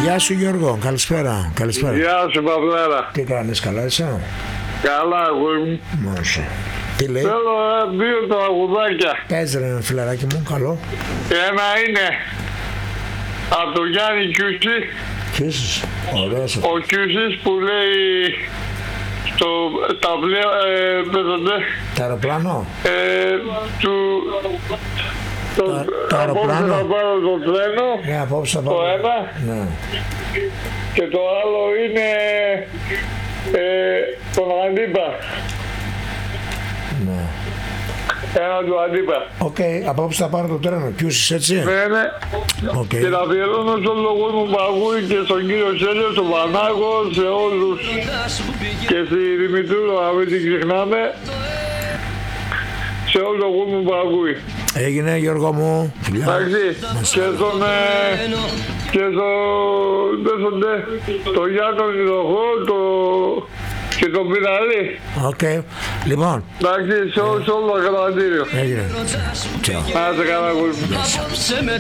Γεια σου Γιώργο, καλησπέρα. Καλησπέρα. Γεια σου Παυλέρα. Τι κάνεις, καλά είσαι? Καλά, εγώ. Μάλιστα. Τι λέει? Θέλω δύο τραγουδάκια. Πες ρε φιλαράκι μου, καλό. Ένα είναι από τον Γιάννη Κιούση. Κιούσης, ωραίος. Ο Κιούσης που λέει στο ταυλίο, Το αεροπλάνο. του... Το αεροπλάνο. Απόψε θα πάρω το τρένο, Απόψε θα το πάω. ένα. Ναι. Και το άλλο είναι τον Αντίπα. Ναι. Ένα του Αντίπα. Οκ, απόψε θα πάρω το τρένο. Κιούσης, έτσι. Ναι, ναι. Οκ. Και τα αφιερώνω στον λόγο μου Παγούη και στον κύριο Σέλιο, στον Πανάγο, σε όλους. Και στη Δημητρούλα, να μην την ξεχνάμε. Σε όλο τον κόσμο μου Παγούη. Έγινε Γιώργο μου. Φιλιά. Εντάξει. Και στον... και το Γιάννο Ιδοχό, και τον Πιναλή. Οκ. Λοιπόν. Εντάξει, σε όλο το κρατήριο. Έγινε. Τσάου. Να είστε καλά,